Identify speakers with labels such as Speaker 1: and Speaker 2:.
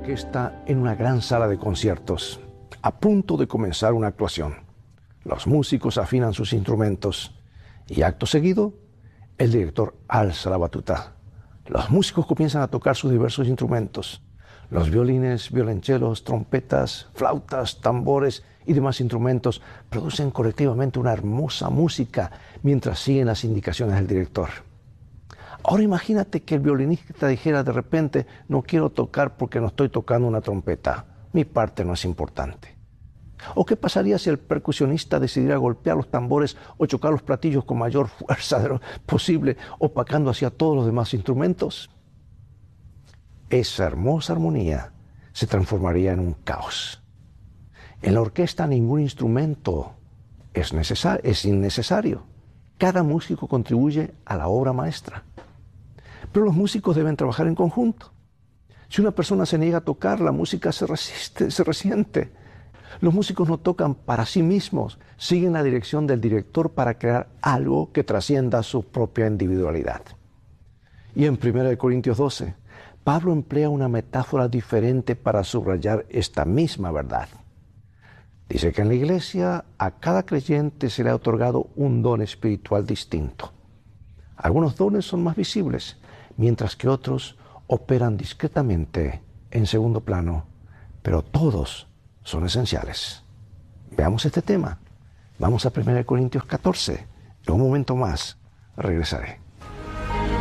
Speaker 1: orquesta en una gran sala de conciertos, a punto de comenzar una actuación. Los músicos afinan sus instrumentos y acto seguido, el director alza la batuta. Los músicos comienzan a tocar sus diversos instrumentos. Los violines, violonchelos, trompetas, flautas, tambores y demás instrumentos producen colectivamente una hermosa música mientras siguen las indicaciones del director. Ahora imagínate que el violinista dijera de repente: no quiero tocar porque no estoy tocando una trompeta, mi parte no es importante. ¿O qué pasaría si el percusionista decidiera golpear los tambores o chocar los platillos con mayor fuerza de lo posible, opacando hacia todos los demás instrumentos? Esa hermosa armonía se transformaría en un caos. En la orquesta ningún instrumento es innecesario. Cada músico contribuye a la obra maestra. Pero los músicos deben trabajar en conjunto. Si una persona se niega a tocar, la música se resiente. Los músicos no tocan para sí mismos, siguen la dirección del director para crear algo que trascienda su propia individualidad. Y en 1 Corintios 12, Pablo emplea una metáfora diferente para subrayar esta misma verdad. Dice que en la iglesia a cada creyente se le ha otorgado un don espiritual distinto. Algunos dones son más visibles, mientras que otros operan discretamente en segundo plano, pero todos son esenciales. Veamos este tema. Vamos a 1 Corintios 14. En un momento más regresaré.